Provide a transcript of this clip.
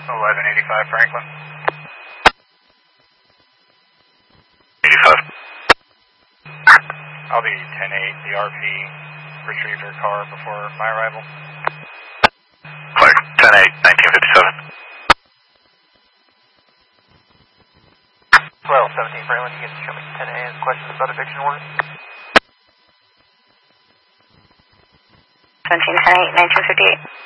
1185 Franklin. 85. I'll be 10-8. The RP retrieved her car before my arrival. Clark, 10-8, 1957. 1217 Franklin, you can show me 10A and questions about eviction order. 1710-8, 1958.